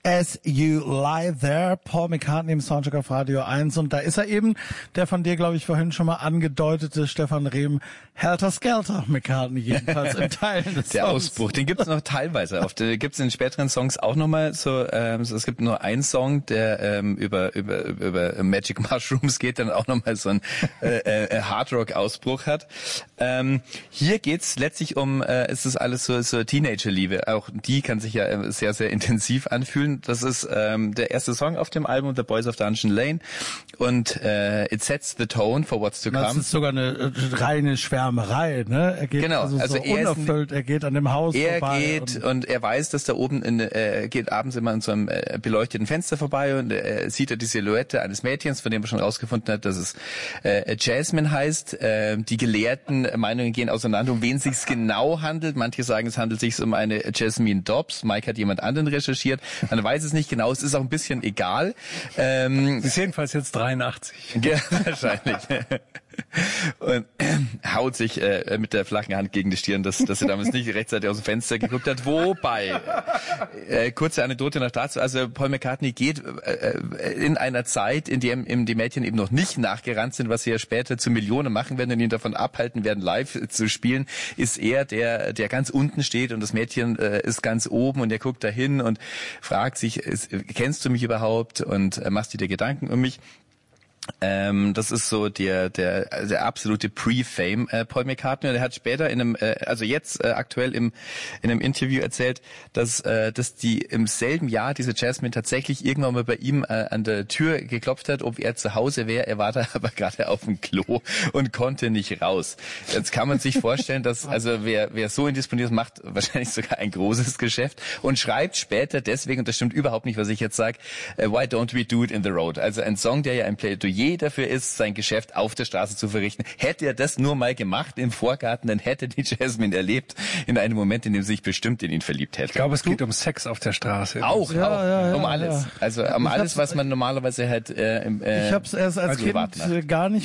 As You Lie There, Paul McCartney im Soundcheck auf Radio 1. Und da ist er eben, der von dir, glaube ich, vorhin schon mal angedeutete Stefan Rehm, Helter Skelter McCartney, jedenfalls in Teilen des Der Songs. Ausbruch, den gibt's noch teilweise. Gibt's in den späteren Songs auch nochmal so, es gibt nur einen Song, der über Magic Mushrooms geht, dann auch nochmal so ein Hardrock-Ausbruch hat. Hier geht's letztlich es ist alles so Teenager-Liebe. Auch die kann sich ja sehr, sehr intensiv anfühlen. Das ist der erste Song auf dem Album, The Boys of Dungeon Lane. Und it sets the tone for what's to come. Das ist sogar eine reine Schwärmerei, ne? Er geht genau, also so unerfüllt, er geht an dem Haus vorbei. Er geht und er weiß, dass da oben geht abends immer an so einem beleuchteten Fenster vorbei und sieht er die Silhouette eines Mädchens, von dem er schon rausgefunden hat, dass es Jasmine heißt. Die gelehrten Meinungen gehen auseinander, um wen es sich genau handelt. Manche sagen, es handelt sich um eine Jasmine Dobbs. Mike hat jemand anderen recherchiert. Man weiß es nicht genau. Es ist auch ein bisschen egal. Sie ist jedenfalls jetzt 83. Ja, wahrscheinlich. Und haut sich mit der flachen Hand gegen die Stirn, dass er damals nicht rechtzeitig aus dem Fenster geguckt hat. Wobei, kurze Anekdote noch dazu, also Paul McCartney geht in einer Zeit, in der die Mädchen eben noch nicht nachgerannt sind, was sie ja später zu Millionen machen werden und ihn davon abhalten werden, live zu spielen, ist er, der ganz unten steht und das Mädchen ist ganz oben und er guckt dahin und fragt sich, kennst du mich überhaupt und machst du dir Gedanken um mich? Das ist so der absolute Pre-Fame Paul McCartney. Und er hat später aktuell in einem Interview erzählt, dass die im selben Jahr diese Jasmine tatsächlich irgendwann mal bei ihm an der Tür geklopft hat, ob er zu Hause wäre. Er war da aber gerade auf dem Klo und konnte nicht raus. Jetzt kann man sich vorstellen, dass wer so indisponiert ist, macht wahrscheinlich sogar ein großes Geschäft und schreibt später deswegen, und das stimmt überhaupt nicht, was ich jetzt sage, Why Don't We Do It in the Road? Also ein Song, der ja ein Plädoyer dafür ist, sein Geschäft auf der Straße zu verrichten. Hätte er das nur mal gemacht im Vorgarten, dann hätte die Jasmine erlebt in einem Moment, in dem sie sich bestimmt in ihn verliebt hätte. Ich glaube, es geht um Sex auf der Straße. Auch, um alles. Ja. Also um alles, was man normalerweise halt ich habe es erst als Kind gar nicht